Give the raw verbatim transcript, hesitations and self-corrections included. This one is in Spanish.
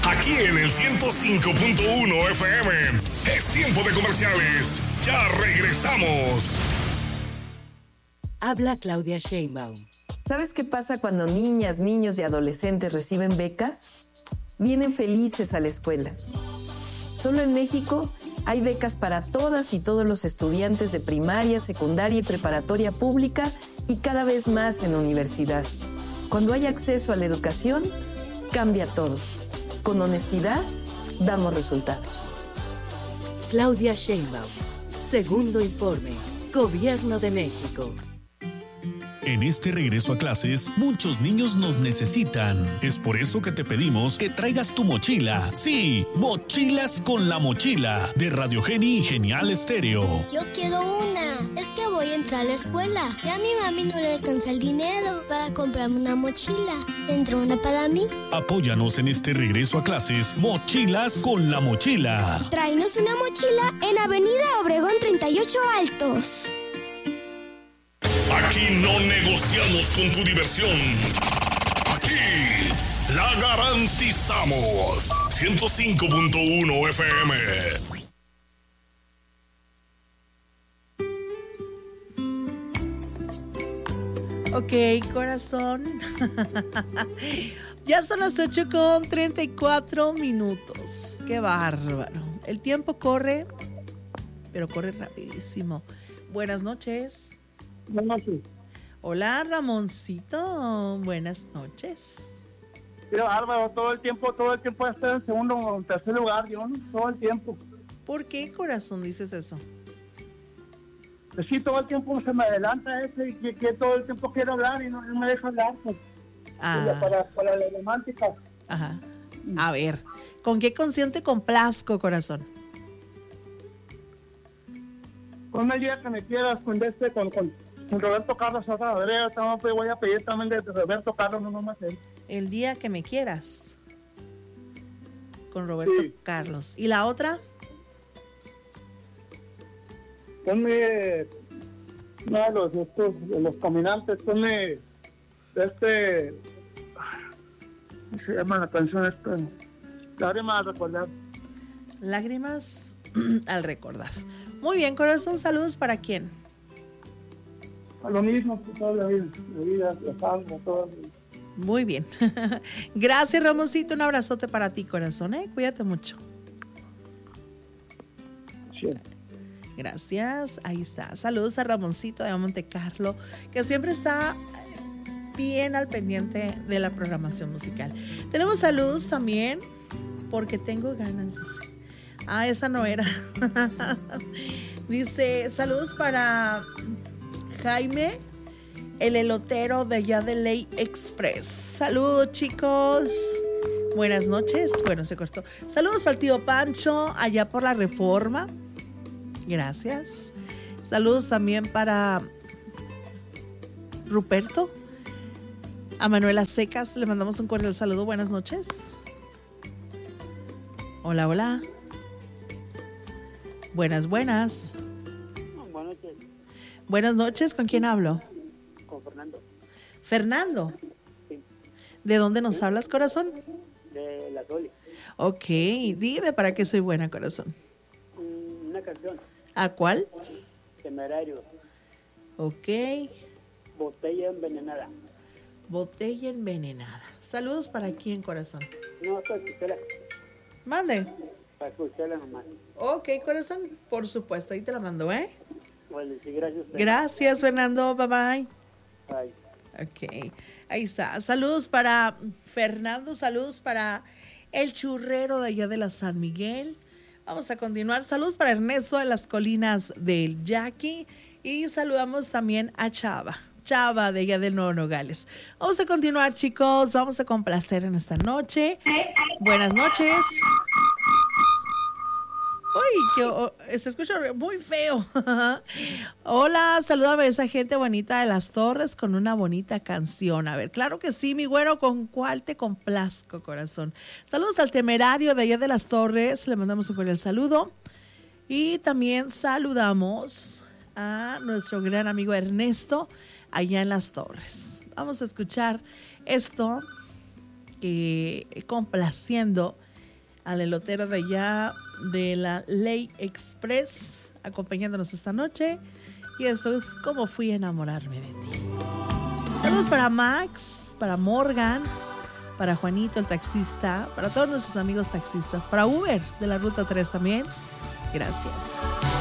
Aquí en el ciento cinco punto uno F M. Es tiempo de comerciales. Ya regresamos. Habla Claudia Sheinbaum. ¿Sabes qué pasa cuando niñas, niños y adolescentes reciben becas? Vienen felices a la escuela. Solo en México hay becas para todas y todos los estudiantes de primaria, secundaria y preparatoria pública y cada vez más en universidad. Cuando hay acceso a la educación, cambia todo. Con honestidad, damos resultados. Claudia Sheinbaum. Segundo informe. Gobierno de México. En este regreso a clases, muchos niños nos necesitan. Es por eso que te pedimos que traigas tu mochila. Sí, Mochilas con la Mochila, de Radio Geni y Genial Estéreo. Yo quiero una. Es que voy a entrar a la escuela y a mi mami no le alcanza el dinero para comprarme una mochila. ¿Tendrá una para mí? Apóyanos en este regreso a clases, Mochilas con la Mochila. Tráenos una mochila en Avenida Obregón treinta y ocho Altos. Aquí no negociamos con tu diversión. Aquí la garantizamos. ciento cinco punto uno F M. Ok, corazón. Ya son las ocho con treinta y cuatro minutos. Qué bárbaro. El tiempo corre, pero corre rapidísimo. Buenas noches. Buenas noches. Hola, Ramoncito. Buenas noches. Qué bárbaro, todo el tiempo, todo el tiempo está en segundo o en tercer lugar, yo, ¿no? Todo el tiempo. ¿Por qué, corazón, dices eso? Pues sí, todo el tiempo se me adelanta ese y que, que todo el tiempo quiero hablar y no, no me deja hablar, pues. Ah. Para, para la romántica. Ajá. A ver, ¿con qué canción te complazco, corazón? Con el día que me quieras, con este, con, con, con Roberto Carlos Adrea, también voy a pedir también de Roberto Carlos, no nomás él. El día que me quieras. Con Roberto sí. Carlos. ¿Y la otra? Ponme uno de los, estos, de los caminantes, ponme este, ¿cómo se llama la canción esta? Lágrimas al recordar. Lágrimas al recordar. Muy bien, corazón, saludos para quién. A lo mismo, toda la vida, la vida, la sangre, todo. Muy bien. Gracias, Ramoncito, un abrazote para ti, corazón, ¿eh? Cuídate mucho. Sí. Gracias, ahí está. Saludos a Ramoncito de Monte Carlo, que siempre está bien al pendiente de la programación musical. Tenemos saludos también, porque tengo ganas, dice. Ah, esa no era. Dice, saludos para Jaime, el elotero de allá de Ley Express. Saludos, chicos. Buenas noches. Bueno, se cortó. Saludos para el tío Pancho, allá por la Reforma. Gracias. Saludos también para Ruperto. A Manuela Secas le mandamos un cordial saludo. Buenas noches. Hola, hola. Buenas, buenas. Buenas noches. Buenas noches, ¿con quién hablo? Con Fernando. ¿Fernando? Sí. ¿De dónde nos ¿Sí? hablas, corazón? De La Soli. Ok, dime para qué soy buena, corazón. Una canción. ¿A cuál? Temerario. Ok. Botella envenenada. Botella envenenada. Saludos para quién, corazón. No, para escucharla. Mande. Para escucharla nomás. Ok, corazón, por supuesto, ahí te la mando, ¿eh? Bueno, sí, gracias. Gracias, Fernando, bye bye. Bye. Ok, ahí está. Saludos para Fernando, saludos para el churrero de allá de la San Miguel. Vamos a continuar. Saludos para Ernesto de las Colinas del Yaqui y saludamos también a Chava. Chava de allá de Nuevo Nogales. Vamos a continuar, chicos. Vamos a complacer en esta noche. Buenas noches. Uy, que oh, se escucha muy feo. Hola, salúdame a esa gente bonita de Las Torres con una bonita canción. A ver, claro que sí, mi güero, ¿con cuál te complazco, corazón? Saludos al Temerario de allá de Las Torres. Le mandamos un cordial saludo. Y también saludamos a nuestro gran amigo Ernesto allá en Las Torres. Vamos a escuchar esto, eh, complaciendo al elotero de allá de la Ley Express, acompañándonos esta noche. Y esto es Como fui a enamorarme de ti. Saludos para Max, para Morgan, para Juanito el taxista, para todos nuestros amigos taxistas, para Uber de la Ruta tres también. Gracias.